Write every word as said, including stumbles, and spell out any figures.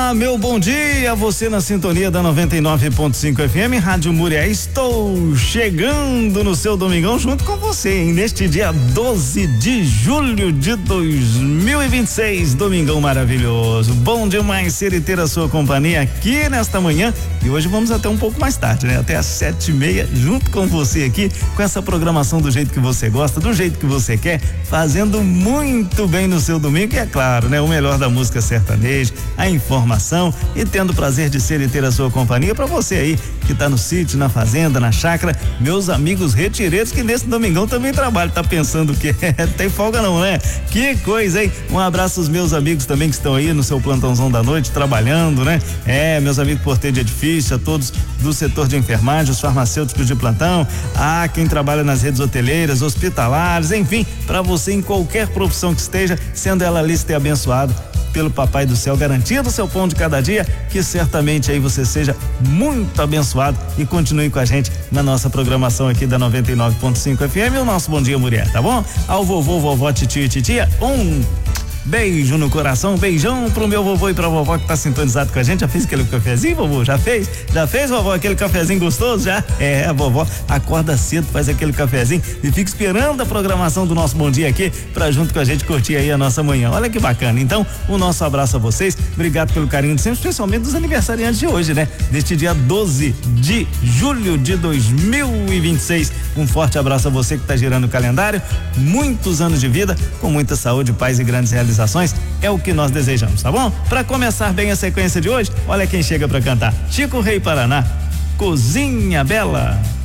Olá, meu bom dia, você na sintonia da noventa e nove ponto cinco F M, Rádio Muriá. Estou chegando no seu domingão junto com você, hein? Neste dia doze de julho de dois mil e vinte e seis, domingão maravilhoso. Bom demais ser e ter a sua companhia aqui nesta manhã. E hoje vamos até um pouco mais tarde, né? Até às sete e meia, junto com você aqui, com essa programação do jeito que você gosta, do jeito que você quer, fazendo muito bem no seu domingo. E é claro, né? O melhor da música sertaneja, a informação e tendo o prazer de ser e ter a sua companhia para você aí que tá no sítio, na fazenda, na chácara, meus amigos retireiros que nesse domingão também trabalham, tá pensando que tem folga não, né? Que coisa, hein? Um abraço aos meus amigos também que estão aí no seu plantãozão da noite trabalhando, né? É, meus amigos porteiros de edifício, a todos do setor de enfermagem, os farmacêuticos de plantão, a quem trabalha nas redes hoteleiras, hospitalares, enfim, para você em qualquer profissão que esteja, sendo ela lícita e abençoado pelo Papai do Céu, garantindo o seu pão de cada dia, que certamente aí você seja muito abençoado e continue com a gente na nossa programação aqui da noventa e nove ponto cinco F M, o nosso Bom Dia Mulher, tá bom? Ao vovô, vovó, titio e titia, um beijo no coração, beijão pro meu vovô e pra vovó que tá sintonizado com a gente. Já fez aquele cafezinho, vovô? Já fez? Já fez, vovó, aquele cafezinho gostoso? Já? É, a vovó acorda cedo, faz aquele cafezinho e fica esperando a programação do nosso Bom Dia aqui pra junto com a gente curtir aí a nossa manhã. Olha que bacana. Então, o nosso abraço a vocês, obrigado pelo carinho de sempre, especialmente dos aniversariantes de hoje, né? Deste dia doze de julho de dois mil e vinte e seis. Um forte abraço a você que tá girando o calendário, muitos anos de vida, com muita saúde, paz e grandes realizações. É o que nós desejamos, tá bom? Para começar bem a sequência de hoje, olha quem chega para cantar. Chico Rei Paraná, Cozinha Bela.